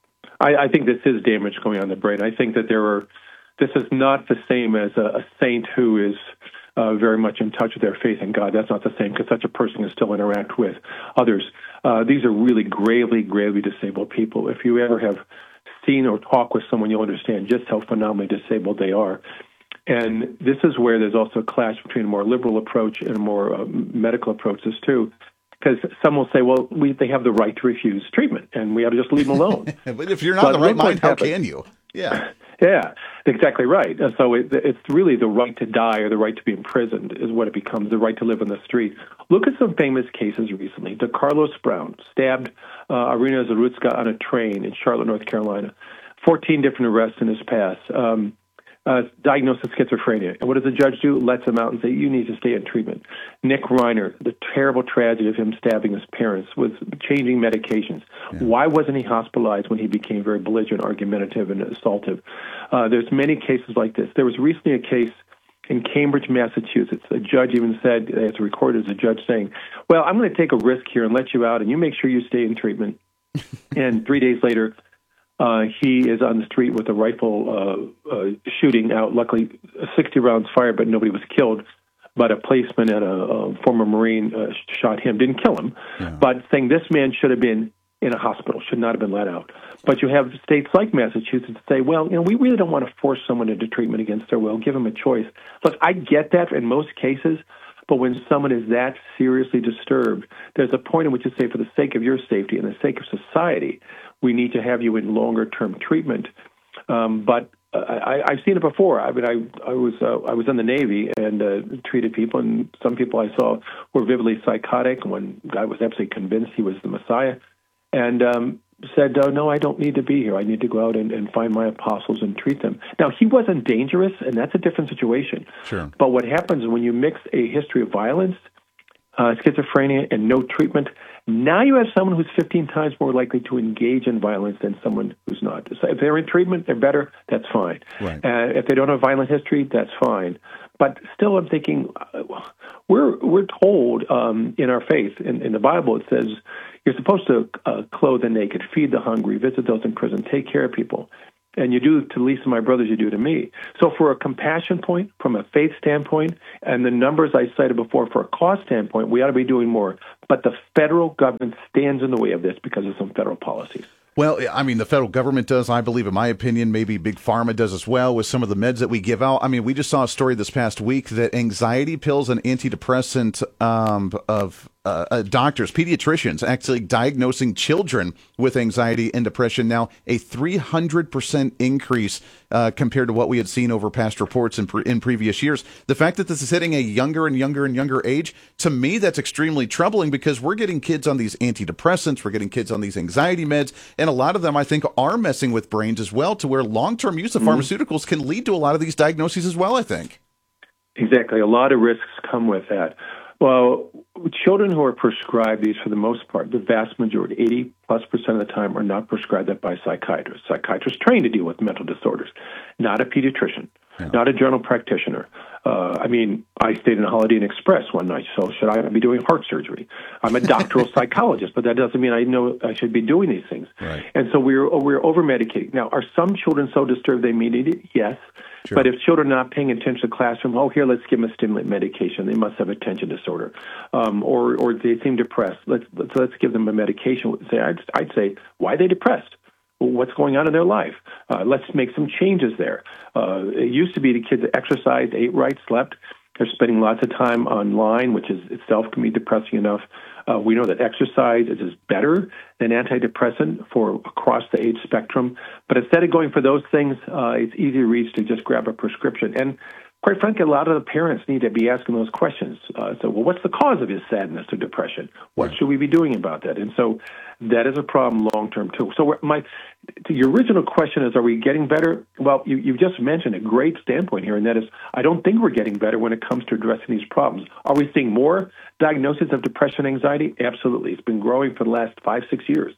I think this is damage going on in the brain. I think that this is not the same as a saint who is very much in touch with their faith in God. That's not the same, because such a person can still interact with others. These are really gravely, gravely disabled people. If you ever have seen or talked with someone, you'll understand just how phenomenally disabled they are. And this is where there's also a clash between a more liberal approach and a more medical approach too. Because some will say, well, they have the right to refuse treatment, and we ought to just leave them alone. But if you're not in the right mind, how can you? Yeah. Yeah, exactly right. So it's really the right to die or the right to be imprisoned is what it becomes, the right to live on the street. Look at some famous cases recently. DeCarlos Brown stabbed Irina Zarutska on a train in Charlotte, North Carolina. 14 different arrests in his past. Diagnosed with schizophrenia. And what does the judge do? Lets him out and say, you need to stay in treatment. Nick Reiner, the terrible tragedy of him stabbing his parents, was changing medications. Yeah. Why wasn't he hospitalized when he became very belligerent, argumentative, and assaultive? There's many cases like this. There was recently a case in Cambridge, Massachusetts. A judge even said, as recorded as a judge saying, well, I'm going to take a risk here and let you out, and you make sure you stay in treatment. And 3 days later, he is on the street with a rifle shooting out. Luckily, 60 rounds fired, but nobody was killed. But a policeman and a former Marine shot him. Didn't kill him, but saying this man should have been in a hospital, should not have been let out. But you have states like Massachusetts say, well, we really don't want to force someone into treatment against their will. Give them a choice. Look, I get that in most cases, but when someone is that seriously disturbed, there's a point in which you say, for the sake of your safety and the sake of society, we need to have you in longer-term treatment. But I've seen it before. I mean, I was in the Navy and treated people, and some people I saw were vividly psychotic. One guy was absolutely convinced he was the Messiah, and said, no, I don't need to be here. I need to go out and find my apostles and treat them. Now, he wasn't dangerous, and that's a different situation. Sure. But what happens when you mix a history of violence, schizophrenia, and no treatment, now you have someone who's 15 times more likely to engage in violence than someone who's not. So if they're in treatment, they're better, that's fine. Right. If they don't have violent history, that's fine. But still, I'm thinking, we're told in our faith, in the Bible, it says, You're supposed to clothe the naked, feed the hungry, visit those in prison, take care of people. And you do to the least of my brothers, you do to me. So for a compassion point, from a faith standpoint, and the numbers I cited before for a cost standpoint, we ought to be doing more. But the federal government stands in the way of this because of some federal policies. Well, I mean, the federal government does, I believe, in my opinion, maybe Big Pharma does as well with some of the meds that we give out. I mean, we just saw a story this past week that anxiety pills and antidepressant of doctors, pediatricians, actually diagnosing children with anxiety and depression. Now, a 300% increase compared to what we had seen over past reports in previous years. The fact that this is hitting a younger and younger age, to me, that's extremely troubling because we're getting kids on these antidepressants, we're getting kids on these anxiety meds, and a lot of them, I think, are messing with brains as well, to where long-term use of pharmaceuticals can lead to a lot of these diagnoses as well, I think. Exactly. A lot of risks come with that. Well, children who are prescribed these, for the most part, the vast majority, 80+% of the time, are not prescribed that by psychiatrists. Psychiatrists trained to deal with mental disorders, not a pediatrician, not a general practitioner. I mean, I stayed in a Holiday Inn Express one night, so should I be doing heart surgery? I'm a doctoral psychologist, but that doesn't mean I know I should be doing these things. Right. And so we're over-medicating. Now, are some children so disturbed they need it? Yes. Sure. But if children are not paying attention to the classroom, here, let's give them a stimulant medication. They must have attention disorder, or they seem depressed. Let's give them a medication. I'd say, why are they depressed? Well, what's going on in their life? Let's make some changes there. It used to be the kids that exercised, ate right, slept. They're spending lots of time online, which is itself can be depressing enough. We know that exercise is better than antidepressant for across the age spectrum. But instead of going for those things, it's easy to reach to just grab a prescription. And quite frankly, a lot of the parents need to be asking those questions. What's the cause of his sadness or depression? What should we be doing about that? And so that is a problem long-term, too. So your original question is, are we getting better? Well, you just mentioned a great standpoint here, and that is, I don't think we're getting better when it comes to addressing these problems. Are we seeing more diagnoses of depression and anxiety? Absolutely. It's been growing for the last 5-6 years.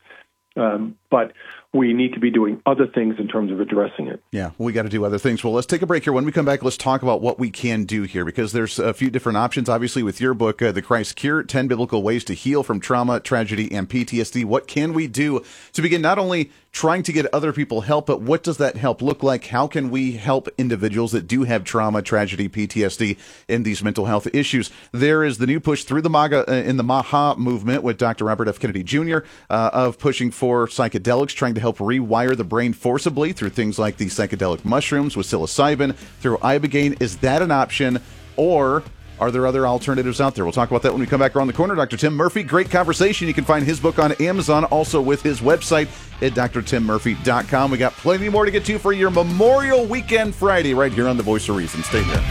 But we need to be doing other things in terms of addressing it. Yeah, we got to do other things. Well, let's take a break here. When we come back, let's talk about what we can do here, because there's a few different options. Obviously, with your book, The Christ Cure, 10 Biblical Ways to Heal from Trauma, Tragedy, and PTSD. What can we do to begin not only trying to get other people help, but what does that help look like? How can we help individuals that do have trauma, tragedy, PTSD, and these mental health issues? There is the new push through the MAHA movement with Dr. Robert F. Kennedy Jr. Of pushing for psychedelics, trying to help rewire the brain forcibly through things like the psychedelic mushrooms with psilocybin, through ibogaine. Is that an option, or are there other alternatives out there? We'll talk about that when we come back around the corner. Dr. Tim Murphy, great conversation. You can find his book on Amazon, also with his website at drtimmurphy.com. We got plenty more to get to for your Memorial Weekend Friday right here on The Voice of Reason. Stay there.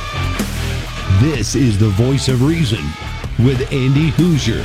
This is The Voice of Reason with Andy Hoosier.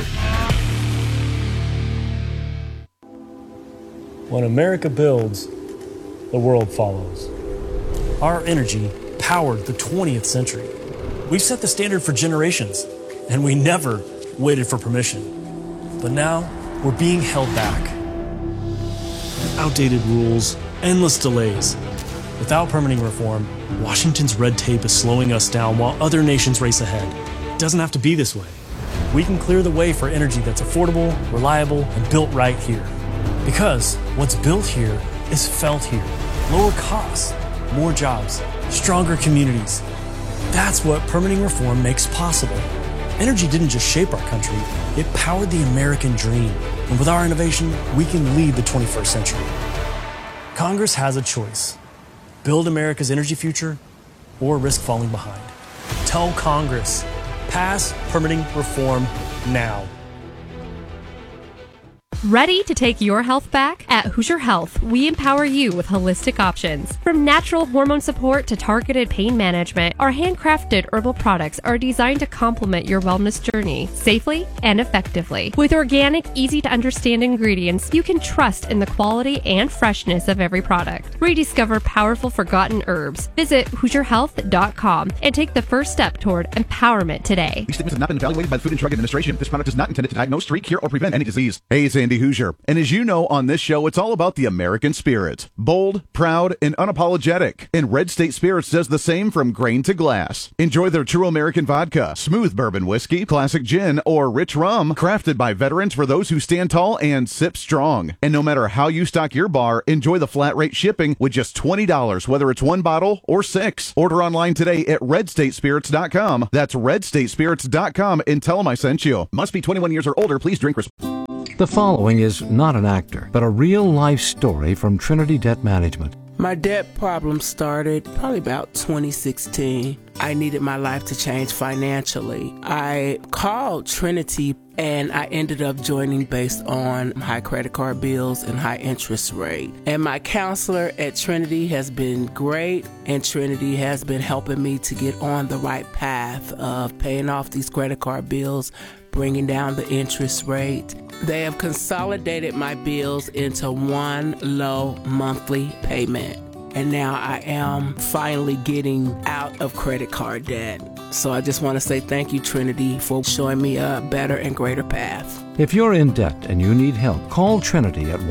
When America builds, the world follows. Our energy powered the 20th century. We've set the standard for generations, and we never waited for permission. But now, we're being held back. Outdated rules, endless delays. Without permitting reform, Washington's red tape is slowing us down while other nations race ahead. It doesn't have to be this way. We can clear the way for energy that's affordable, reliable, and built right here. Because what's built here is felt here. Lower costs, more jobs, stronger communities. That's what permitting reform makes possible. Energy didn't just shape our country, it powered the American dream. And with our innovation, we can lead the 21st century. Congress has a choice. Build America's energy future or risk falling behind. Tell Congress, pass permitting reform now. Ready to take your health back? At Hoosier Health, we empower you with holistic options. From natural hormone support to targeted pain management, our handcrafted herbal products are designed to complement your wellness journey safely and effectively. With organic, easy-to-understand ingredients, you can trust in the quality and freshness of every product. Rediscover powerful forgotten herbs. Visit HoosierHealth.com and take the first step toward empowerment today. These statements have not been evaluated by the Food and Drug Administration. This product is not intended to diagnose, treat, cure, or prevent any disease. Hey, it's Andy Andy Hoosier. And as you know, on this show, it's all about the American spirit. Bold, proud, and unapologetic. And Red State Spirits does the same from grain to glass. Enjoy their true American vodka, smooth bourbon whiskey, classic gin, or rich rum, crafted by veterans for those who stand tall and sip strong. And no matter how you stock your bar, enjoy the flat rate shipping with just $20, whether it's one bottle or 6. Order online today at redstatespirits.com. That's redstatespirits.com and tell them I sent you. Must be 21 years or older. Please drink responsibly. The following is not an actor, but a real-life story from Trinity Debt Management. My debt problem started probably about 2016. I needed my life to change financially. I called Trinity and I ended up joining based on high credit card bills and high interest rate. And my counselor at Trinity has been great, and Trinity has been helping me to get on the right path of paying off these credit card bills, bringing down the interest rate. They have consolidated my bills into one low monthly payment. And now I am finally getting out of credit card debt. So I just want to say thank you, Trinity, for showing me a better and greater path. If you're in debt and you need help, call Trinity at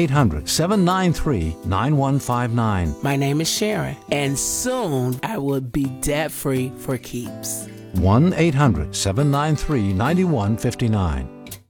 1-800-793-9159. My name is Sharon, and soon I will be debt-free for keeps. 1-800-793-9159.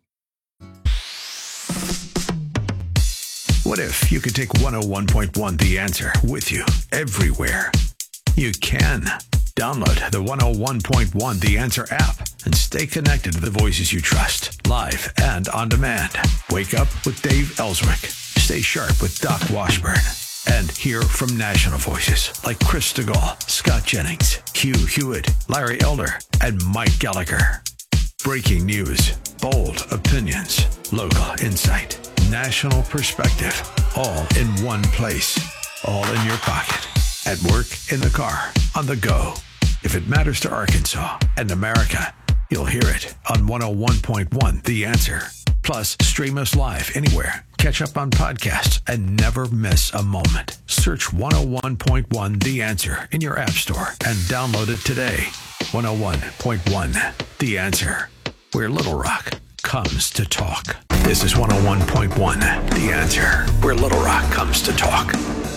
What if you could take 101.1 The Answer with you everywhere? You can. Download the 101.1 The Answer app and stay connected to the voices you trust, live and on demand. Wake up with Dave Ellswick. Stay sharp with Doc Washburn. And hear from national voices like Chris DeGaulle, Scott Jennings, Hugh Hewitt, Larry Elder, and Mike Gallagher. Breaking news, bold opinions, local insight, national perspective, all in one place, all in your pocket, at work, in the car, on the go. If it matters to Arkansas and America, you'll hear it on 101.1 The Answer. Plus, stream us live anywhere. Catch up on podcasts and never miss a moment. Search 101.1 The Answer in your app store and download it today. 101.1 The Answer, where Little Rock comes to talk. This is 101.1 The Answer, where Little Rock comes to talk.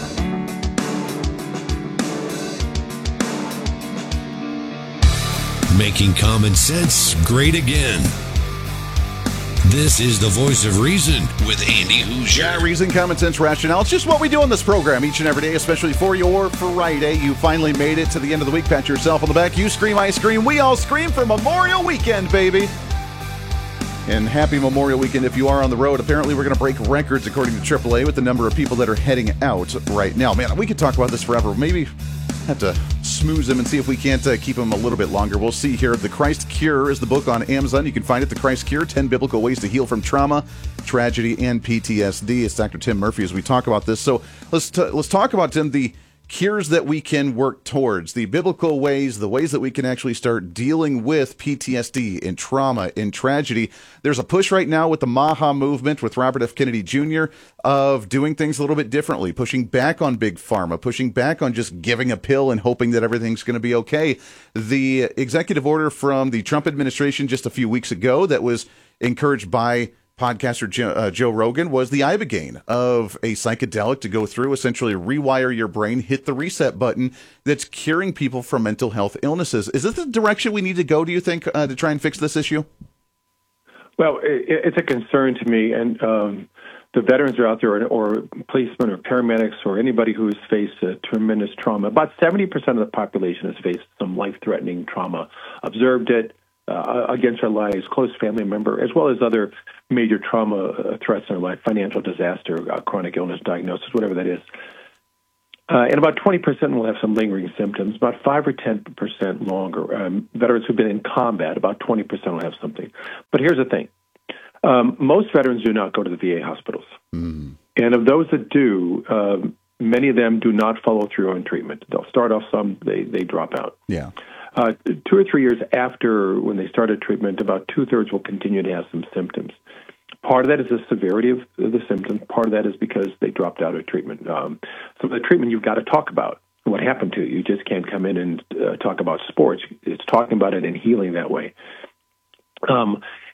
Making common sense great again. This is the Voice of Reason with Andy Hoosier. Yeah, reason, common sense, rationale. It's just what we do on this program each and every day, especially for your Friday. You finally made it to the end of the week. Pat yourself on the back. You scream, I scream. We all scream for Memorial Weekend, baby. And happy Memorial Weekend if you are on the road. Apparently, we're going to break records according to AAA with the number of people that are heading out right now. Man, we could talk about this forever. Maybe have to smooze them and see if we can't keep them a little bit longer. We'll see here. The Christ Cure is the book on Amazon. You can find it, The Christ Cure, 10 Biblical Ways to Heal from Trauma, Tragedy, and PTSD. It's Dr. Tim Murphy as we talk about this. So let's talk about, Tim, the cures that we can work towards, the biblical ways, the ways that we can actually start dealing with PTSD and trauma and tragedy. There's a push right now with the MAHA movement with Robert F. Kennedy Jr. of doing things a little bit differently, pushing back on big pharma, pushing back on just giving a pill and hoping that everything's going to be okay. The executive order from the Trump administration just a few weeks ago that was encouraged by podcaster Joe Rogan was the Ibogaine of a psychedelic to go through, essentially rewire your brain, hit the reset button that's curing people from mental health illnesses. Is this the direction we need to go, do you think, to try and fix this issue? Well, it's a concern to me, and the veterans are out there, or policemen or paramedics or anybody who has faced a tremendous trauma. About 70% of the population has faced some life-threatening trauma, observed it against our lives, close family member, as well as other major trauma threats in our life, financial disaster, chronic illness diagnosis, whatever that is. And about 20% will have some lingering symptoms, about 5 or 10% longer. Veterans who've been in combat, about 20% will have something. But here's the thing. Most veterans do not go to the VA hospitals. Mm. And of those that do, many of them do not follow through on treatment. They'll start off some, they drop out. Yeah. 2 or 3 years after when they started treatment, about 2/3 will continue to have some symptoms. Part of that is the severity of the symptoms. Part of that is because they dropped out of treatment. So the treatment, you've got to talk about what happened to you. You just can't come in and talk about sports. It's talking about it and healing that way.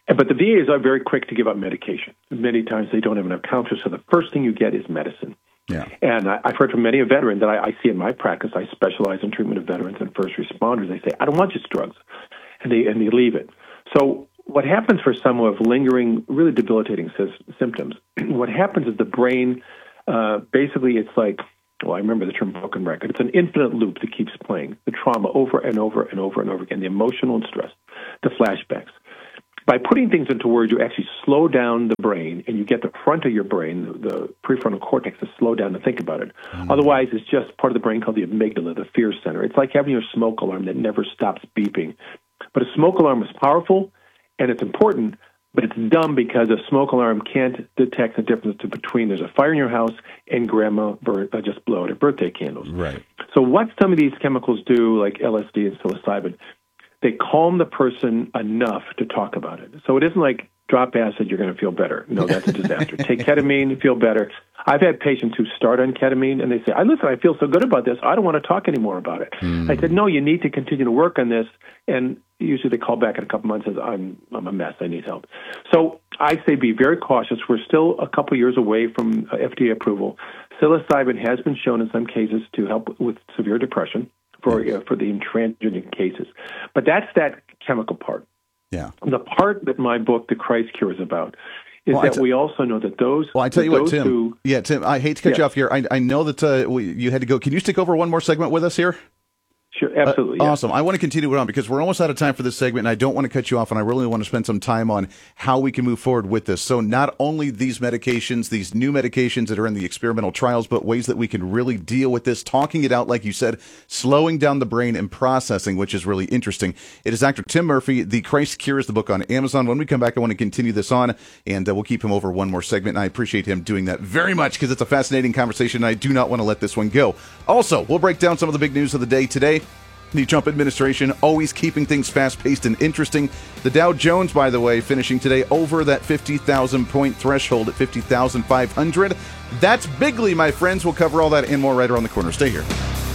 But the VA is very quick to give up medication. Many times they don't have enough counters, so the first thing you get is medicine. Yeah. And I've heard from many a veteran that I see in my practice. I specialize in treatment of veterans and first responders. They say, I don't want just drugs, and they leave it. So what happens for someone with lingering, really debilitating symptoms, what happens is the brain, basically it's like, well, I remember the term broken record. It's an infinite loop that keeps playing the trauma over and over and over and over again, the emotional and stress, the flashbacks. By putting things into words, you actually slow down the brain, and you get the front of your brain, the prefrontal cortex, to slow down to think about it. Otherwise, it's just part of the brain called the amygdala, the fear center. It's like having your smoke alarm that never stops beeping. But a smoke alarm is powerful, and it's important, but it's dumb because a smoke alarm can't detect the difference between there's a fire in your house and grandma just blew out her birthday candles. Right. So what some of these chemicals do, like LSD and psilocybin, they calm the person enough to talk about it. So it isn't like drop acid, you're going to feel better. No, that's a disaster. Take ketamine, feel better. I've had patients who start on ketamine, and they say, listen, I feel so good about this, I don't want to talk anymore about it. I said, no, you need to continue to work on this. And usually they call back in a couple months and say, I'm a mess, I need help. So I say be very cautious. We're still a couple years away from FDA approval. Psilocybin has been shown in some cases to help with severe depression for the intransigent cases. But that's that chemical part. Yeah. The part that my book, The Christ Cure, is about is that we also know that those... Well, I tell you what, Tim. Tim, I hate to cut you off here. I know that you had to go. Can you stick over one more segment with us here? Sure, absolutely. Awesome. I want to continue it on because we're almost out of time for this segment, and I don't want to cut you off, and I really want to spend some time on how we can move forward with this. So not only these medications, these new medications that are in the experimental trials, but ways that we can really deal with this, talking it out, like you said, slowing down the brain and processing, which is really interesting. It is Dr. Tim Murphy. The Christ Cure is the book on Amazon. When we come back, I want to continue this on, and we'll keep him over one more segment, and I appreciate him doing that very much because it's a fascinating conversation, and I do not want to let this one go. Also, we'll break down some of the big news of the day today. The Trump administration always keeping things fast-paced and interesting. The Dow Jones, by the way, finishing today over that 50,000-point threshold at 50,500. That's bigly, my friends. We'll cover all that and more right around the corner. Stay here.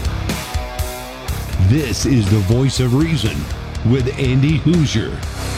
This is the Voice of Reason with Andy Hoosier.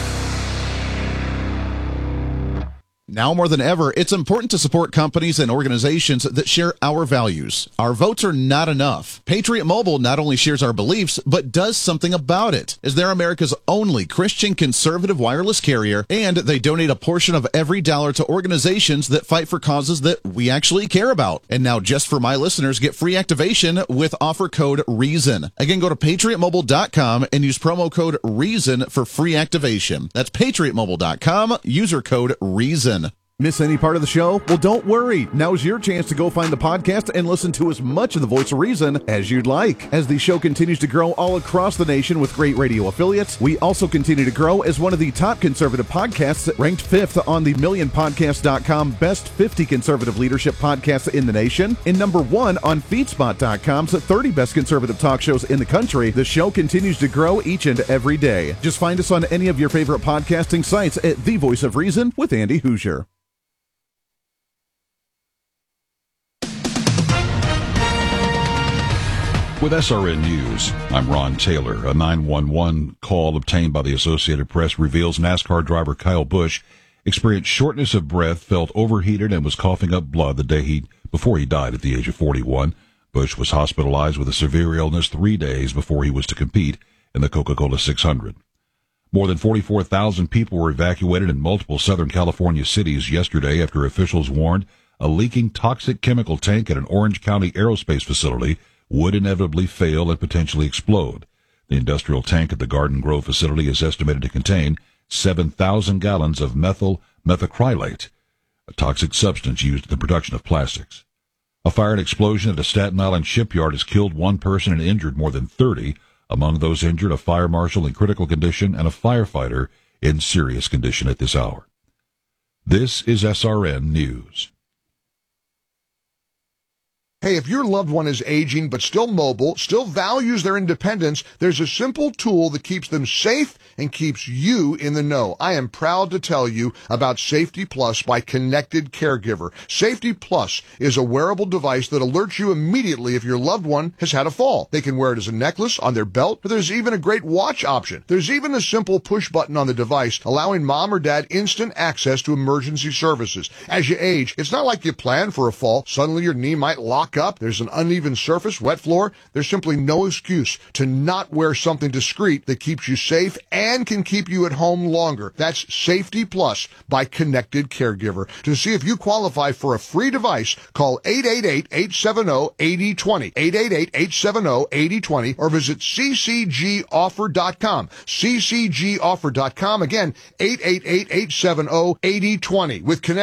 Now more than ever, it's important to support companies and organizations that share our values. Our votes are not enough. Patriot Mobile not only shares our beliefs, but does something about it, as they're America's only Christian conservative wireless carrier, and they donate a portion of every dollar to organizations that fight for causes that we actually care about. And now, just for my listeners, get free activation with offer code REASON. Again, go to patriotmobile.com and use promo code REASON for free activation. That's patriotmobile.com, user code REASON. Miss any part of the show? Well, don't worry. Now's your chance to go find the podcast and listen to as much of the Voice of Reason as you'd like. As the show continues to grow all across the nation with great radio affiliates, we also continue to grow as one of the top conservative podcasts, ranked 5th on the MillionPodcast.com Best 50 Conservative Leadership Podcasts in the nation, and number 1 on FeedSpot.com's 30 Best Conservative Talk Shows in the country. The show continues to grow each and every day. Just find us on any of your favorite podcasting sites at The Voice of Reason with Andy Hoosier. With SRN News, I'm Ron Taylor. A 911 call obtained by the Associated Press reveals NASCAR driver Kyle Busch experienced shortness of breath, felt overheated, and was coughing up blood the day before he died at the age of 41. Busch was hospitalized with a severe illness 3 days before he was to compete in the Coca-Cola 600. More than 44,000 people were evacuated in multiple Southern California cities yesterday after officials warned a leaking toxic chemical tank at an Orange County aerospace facility would inevitably fail and potentially explode. The industrial tank at the Garden Grove facility is estimated to contain 7,000 gallons of methyl methacrylate, a toxic substance used in the production of plastics. A fire and explosion at a Staten Island shipyard has killed 1 person and injured more than 30. Among those injured, a fire marshal in critical condition and a firefighter in serious condition at this hour. This is SRN News. Hey, if your loved one is aging but still mobile, still values their independence, there's a simple tool that keeps them safe and keeps you in the know. I am proud to tell you about Safety Plus by Connected Caregiver. Safety Plus is a wearable device that alerts you immediately if your loved one has had a fall. They can wear it as a necklace, on their belt, but there's even a great watch option. There's even a simple push button on the device allowing mom or dad instant access to emergency services. As you age, it's not like you planned for a fall. Suddenly your knee might lock up. There's an uneven surface, wet floor. There's simply no excuse to not wear something discreet that keeps you safe and can keep you at home longer. That's Safety Plus by Connected Caregiver. To see if you qualify for a free device, call 888-870-8020, 888-870-8020, or visit ccgoffer.com, ccgoffer.com. Again, 888-870-8020. With Connect